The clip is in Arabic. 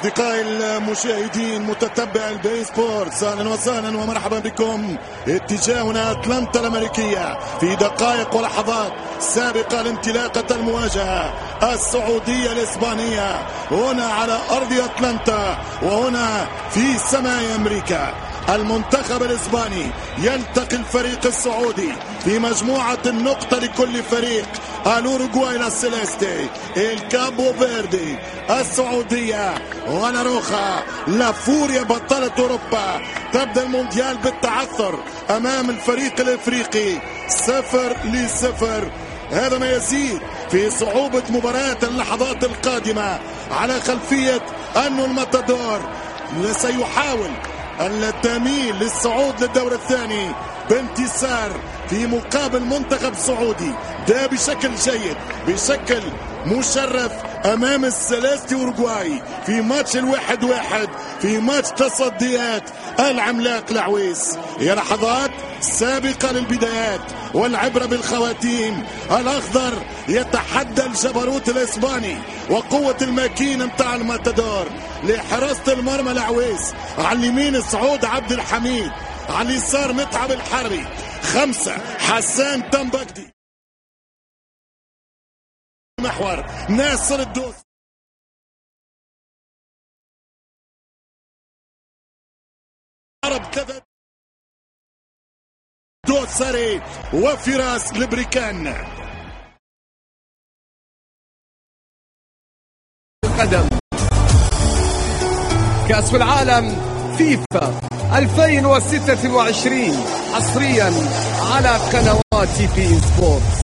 أصدقائي المشاهدين متتبع البي سبورتس، أهلا وسهلا ومرحبا بكم. اتجاهنا أتلانتا الأمريكية في دقائق ولحظات سابقة لانطلاقة المواجهة السعودية الإسبانية هنا على أرض أتلانتا وهنا في سماء أمريكا. المنتخب الإسباني يلتقي الفريق السعودي في مجموعة النقطة لكل فريق. الأوروغواي لا سيليستي، الكابو فيردي، السعودية وناروخا لا فوريا بطلة أوروبا. تبدأ المونديال بالتعثر أمام الفريق الإفريقي 0-0. هذا ما يزيد في صعوبة مباراة اللحظات القادمة على خلفية أن الماتادور سيحاول التميل للصعود للدور الثاني بانتصار في مقابل منتخب سعودي ده بشكل جيد بشكل مشرف امام السلاسي اوروغواي في ماتش 1-1 في ماتش تصديات العملاق العويس. هي لحظات سابقة للبدايات والعبرة بالخواتيم. الأخضر يتحدى الجبروت الإسباني وقوة الماكينة متاع الماتادور لحراسة المرمى العويس. على اليمين سعود عبد الحميد، على اليسار متعب الحربي، 5 حسان تنبكدي، محور ناصر الدوس، عرب كذا دوسري وفراس البريكان. القدم كأس العالم فيفا 2026 حصريا على قنوات بي سبورتس.